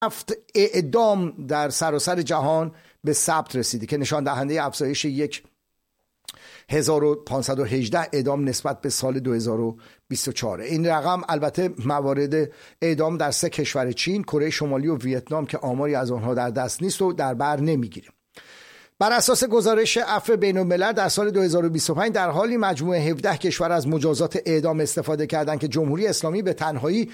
7 اعدام در سراسر جهان به ثبت رسیده که نشان دهنده افزایش 1518 اعدام نسبت به سال 2024. این رقم البته موارد اعدام در 3 کشور چین، کره شمالی و ویتنام که آماری از آنها در دست نیست و در بر نمیگیره. بر اساس گزارش عفو بین‌الملل در سال 2025 در حالی مجموع 17 کشور از مجازات اعدام استفاده کردند که جمهوری اسلامی به تنهایی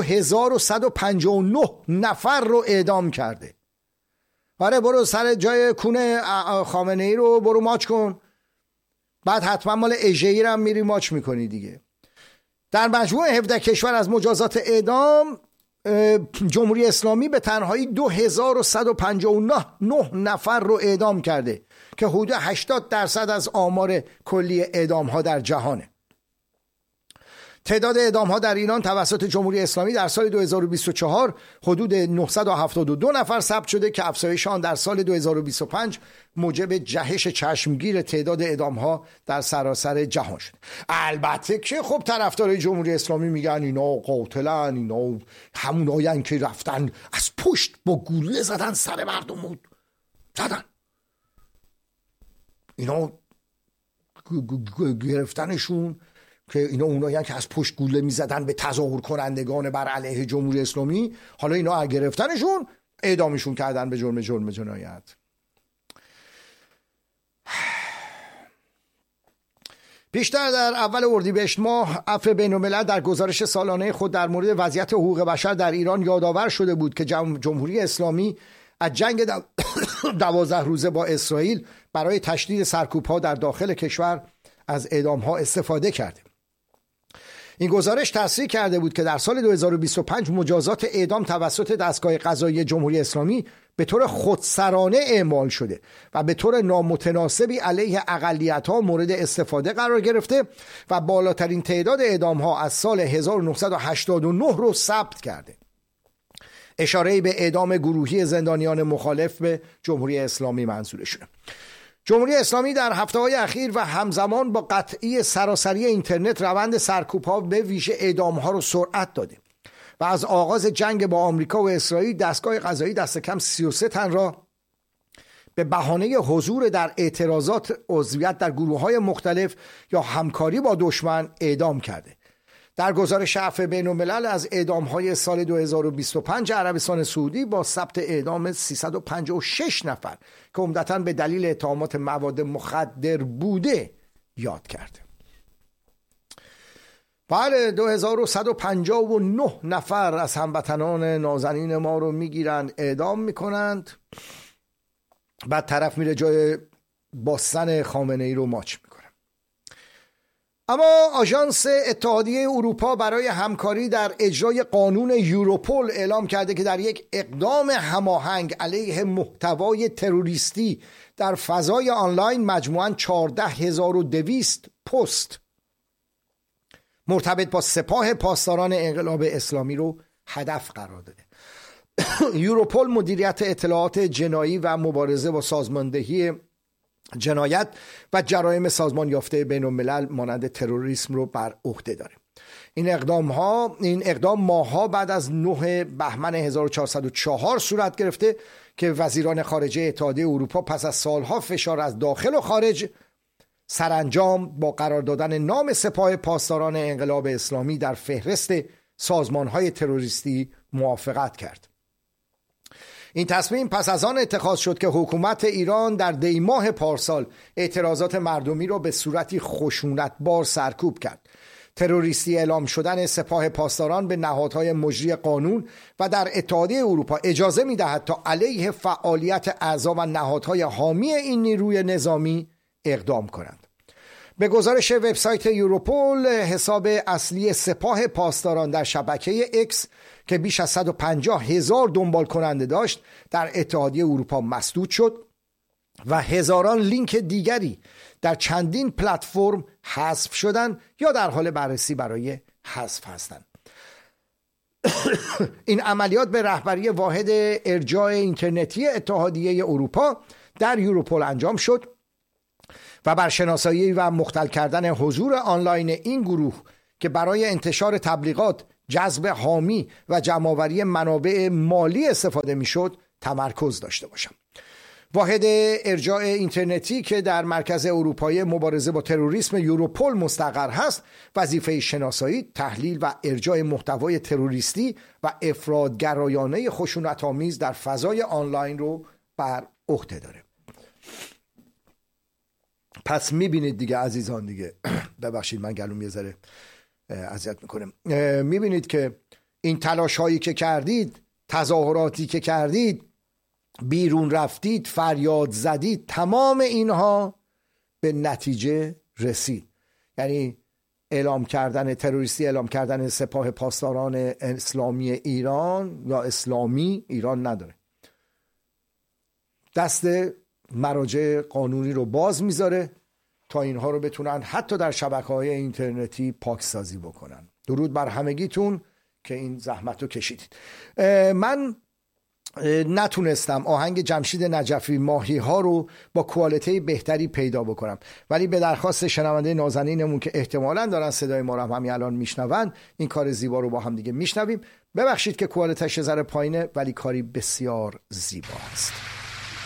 2159 نفر رو اعدام کرده. آره برو سر جای کونه خامنه ای رو برو ماچ کن، بعد حتما مال اژه‌ای هم میری ماچ میکنی دیگه. در مجموع 17 کشور از مجازات اعدام جمهوری اسلامی به تنهایی 2159 نفر رو اعدام کرده که حدود 80% از آمار کلی اعدام ها در جهانه. تعداد اعدام ها در ایران توسط جمهوری اسلامی در سال 2024 حدود 972 نفر ثبت شده که افزایش آن در سال 2025 موجب جهش چشمگیر تعداد اعدام ها در سراسر جهان شد. البته که خب طرفدارای جمهوری اسلامی میگن اینا قاتلن، اینا همونایین که رفتن از پشت با گلوله زدن سر مردم زدن، اینا گرفتنشون که اینا اونایی که از پشت گوله میزدن به تظاهر کنندگان بر علیه جمهوری اسلامی، حالا اینا گرفتنشون اعدامشون کردن به جرم جنایت. بیشتر در اول اردیبهشت ماه عفو بین‌الملل در گزارش سالانه خود در مورد وضعیت حقوق بشر در ایران یادآور شده بود که جمهوری اسلامی از جنگ 12 روزه با اسرائیل برای تشدید سرکوب‌ها در داخل کشور از اعدام‌ها استفاده کرده. این گزارش تصریح کرده بود که در سال 2025 مجازات اعدام توسط دستگاه قضایی جمهوری اسلامی به طور خودسرانه اعمال شده و به طور نامتناسبی علیه اقلیت‌ها مورد استفاده قرار گرفته و بالاترین تعداد اعدام‌ها از سال 1989 رو ثبت کرده. اشاره‌ای به اعدام گروهی زندانیان مخالف به جمهوری اسلامی منظورشونه. جمهوری اسلامی در هفته‌های اخیر و همزمان با قطعی سراسری اینترنت روند سرکوب‌ها به ویژه اعدام‌ها رو سرعت داده و از آغاز جنگ با آمریکا و اسرائیل دستگاه قضایی دست کم 33 تن را به بهانه حضور در اعتراضات، عضویت در گروه‌های مختلف یا همکاری با دشمن اعدام کرده. در گزارش عفو بین‌الملل از اعدام‌های سال 2025 عربستان سعودی با ثبت اعدام 356 نفر که عمدتاً به دلیل اتهامات مواد مخدر بوده یاد کرده. بله 2159 نفر از هموطنان نازنین ما رو میگیرن اعدام میکنند، بعد طرف میره جای باستن خامنه ای رو ماچ میکنه. اما آژانس اتحادیه اروپا برای همکاری در اجرای قانون یوروپول اعلام کرده که در یک اقدام هماهنگ علیه محتوای تروریستی در فضای آنلاین مجموعاً 14200 پست مرتبط با سپاه پاسداران انقلاب اسلامی رو هدف قرار داده. یوروپول مدیریت اطلاعات جنایی و مبارزه با سازماندهی جنایت و جرایم سازمان یافته بین الملل مانند تروریسم رو بر عهده داره. این اقدام ماه‌ها بعد از 9 بهمن 1404 صورت گرفته که وزیران خارجه اتحادیه اروپا پس از سالها فشار از داخل و خارج سرانجام با قرار دادن نام سپاه پاسداران انقلاب اسلامی در فهرست سازمان‌های تروریستی موافقت کرد. این تصمیم پس از آن اتخاذ شد که حکومت ایران در دی ماه پارسال اعتراضات مردمی را به صورتی خشونتبار سرکوب کرد. تروریستی اعلام شدن سپاه پاسداران به نهادهای مجری قانون و در اتحادیه اروپا اجازه می‌دهد تا علیه فعالیت اعضا و نهادهای حامی این نیروی نظامی اقدام کنند. به گزارش وبسایت یوروپول، حساب اصلی سپاه پاسداران در شبکه اکس که بیش از 150,000 دنبال کننده داشت در اتحادیه اروپا مسدود شد و هزاران لینک دیگری در چندین پلتفرم حذف شدند یا در حال بررسی برای حذف هستند. این عملیات به رهبری واحد ارجاع اینترنتی اتحادیه اروپا در یوروپول انجام شد و بر شناسایی و مختل کردن حضور آنلاین این گروه که برای انتشار تبلیغات جذب حامی و جمع‌آوری منابع مالی استفاده میشد تمرکز داشته باشم. واحد ارجاع اینترنتی که در مرکز اروپایی مبارزه با تروریسم یوروپول مستقر هست، وظیفه شناسایی، تحلیل و ارجاع محتوای تروریستی و افراط‌گرایانه خشونت‌آمیز در فضای آنلاین رو بر عهده داره. پس میبینید دیگه عزیزان، دیگه ببخشید من گلوم یه ذره اذیت میکنه، میبینید که این تلاش هایی که کردید، تظاهراتی که کردید، بیرون رفتید، فریاد زدید، تمام اینها به نتیجه رسید. یعنی اعلام کردن تروریستی، اعلام کردن سپاه پاسداران اسلامی ایران یا اسلامی ایران نداره، دست مراجع قانونی رو باز میذاره تا اینها رو بتونن حتی در شبکه‌های اینترنتی پاکسازی بکنن. درود بر همگیتون که این زحمت رو کشیدید. من نتونستم آهنگ جمشید نجفی ماهی ها رو با کوالیتی بهتری پیدا بکنم، ولی به درخواست شنونده نازنینمون که احتمالاً دارن صدای ما رو همین الان میشنون، این کار زیبا رو با هم دیگه میشنویم. ببخشید که کوالیتیش ذره پایینه، ولی کاری بسیار زیبا است.